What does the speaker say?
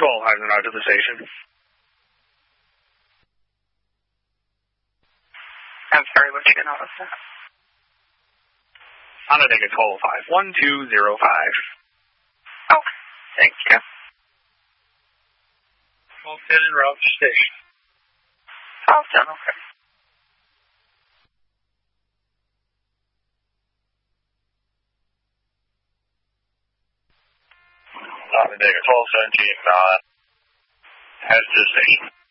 Heisman out to the station. I'm sorry, what you gonna listen? Onondaga 1205, 1205. Oh, thank you. Well, 10 en route to station. All done, okay. Onondaga 1217, head to the station.